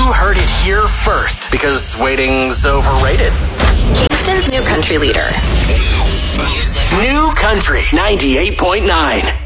You heard it here first, because waiting's overrated. Kingston's new country leader. New Country 98.9.